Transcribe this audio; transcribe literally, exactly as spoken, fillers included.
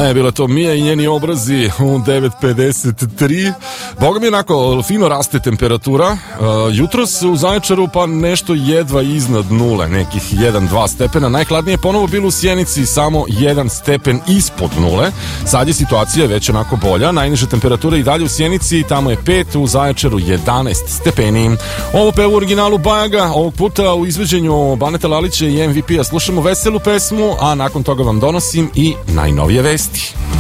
E, bilo to Mija i njeni obrazi u devet pedeset tri. Boga mi onako fino raste temperatura. Uh, jutros u Zaječaru pa nešto jedva iznad nule, nekih jedan do dva stepena. Najhladnije je ponovo bilo u Sjenici, samo jedan stepen ispod nule. Sad je situacija već onako bolja. Najniža temperatura i dalje u Sjenici, tamo je pet, u Zaječaru jedanaest stepeni. Ovo peva u originalu Bajaga, ovog puta u izveđenju Baneta Lalića i M V P-a. Slušamo veselu pesmu, a nakon toga vam donosim i najnovije vesti.